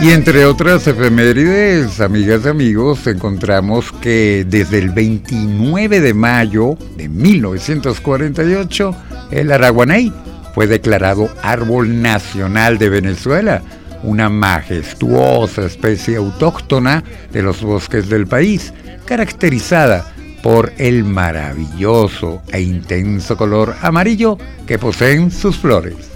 Y entre otras efemérides, amigas y amigos, encontramos que desde el 29 de mayo de 1948, el araguaney fue declarado Árbol Nacional de Venezuela, una majestuosa especie autóctona de los bosques del país, caracterizada por el maravilloso e intenso color amarillo que poseen sus flores.